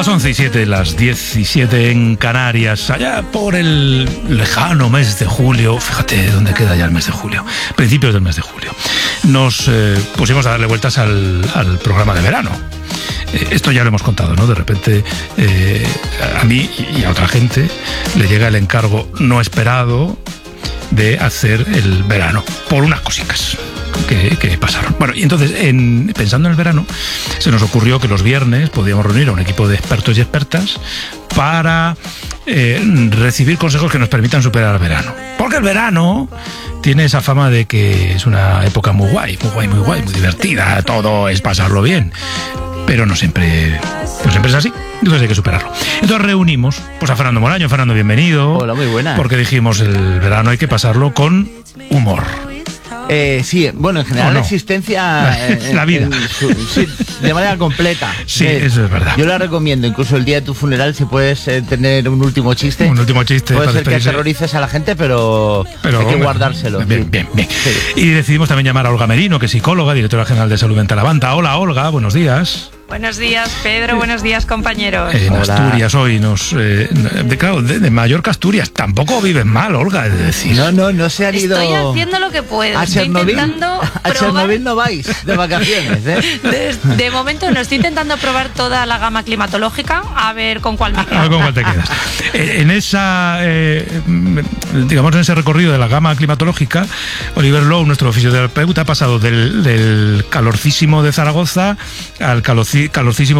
11:07, las 17 en Canarias, allá por el lejano mes de julio. Fíjate dónde queda ya el mes de julio, principios del mes de julio. Nos pusimos a darle vueltas al programa de verano. Esto ya lo hemos contado, ¿no? De repente a mí y a otra gente le llega el encargo no esperado de hacer el verano por unas cositas que pasaron. Bueno, y entonces, pensando en el verano, se nos ocurrió que los viernes podíamos reunir a un equipo de expertos y expertas para recibir consejos que nos permitan superar el verano. Porque el verano tiene esa fama de que es una época muy guay, muy divertida, todo es pasarlo bien. Pero no siempre, pues siempre es así, entonces hay que superarlo. Entonces reunimos pues a Fernando Moraño. Fernando, bienvenido. Hola, muy buenas. Porque dijimos, el verano hay que pasarlo con humor. Sí, bueno, en general la existencia... la vida. Sí, de manera completa. Sí, eso es verdad. Yo la recomiendo, incluso el día de tu funeral, si puedes tener un último chiste. Un último chiste. Puede ser que aterrorices a la gente, pero hay que guardárselo. Bien. Sí. Y decidimos también llamar a Olga Merino, que es psicóloga, directora general de Salud Mental Avanta. Hola, Olga, buenos días. Buenos días, Pedro. Buenos días, compañeros. En Asturias hoy claro, de Mallorca a Asturias. Tampoco viven mal, Olga, es decir. No se han ido... Estoy haciendo lo que puedo. A Chernobyl no vais de vacaciones, ¿eh? De momento no, estoy intentando probar toda la gama climatológica, a ver con cuál me quedo. A ver con cuál te quedas. En esa, digamos, en ese recorrido de la gama climatológica, Oliver Lowe, nuestro fisioterapeuta, ha pasado del calorcísimo de Zaragoza al calorcísimo